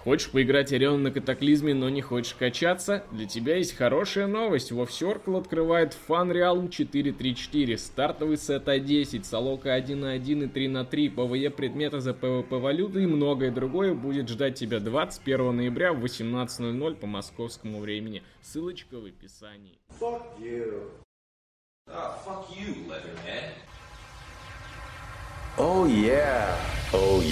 Хочешь поиграть Орион на Катаклизме, но не хочешь качаться? Для тебя есть хорошая новость. WoW Circle открывает Fun Realm 4.3.4, стартовый сет А10, Солока 1.1 и 3/3, ПВЕ предметы за ПВП валюты и многое другое будет ждать тебя 21 ноября в 18:00 по московскому времени. Ссылочка в описании. Fuck you. Fuck you, Leatherhead. Oh yeah. Oh